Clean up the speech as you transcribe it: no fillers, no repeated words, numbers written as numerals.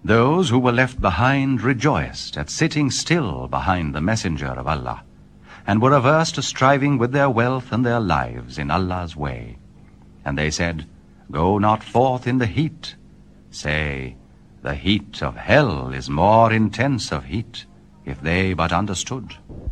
Those who were left behind rejoiced at sitting still behind the messenger of Allah, and were averse to striving with their wealth and their lives in Allah's way. And they said, Go not forth in the heat. Say, the heat of hell is more intense of heat, if they but understood.